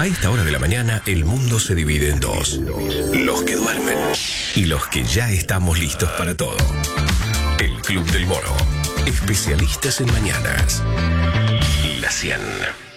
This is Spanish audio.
A esta hora de la mañana, el mundo se divide en dos. Los que duermen y los que ya estamos listos para todo. El Club del Moro. Especialistas en mañanas. La 100.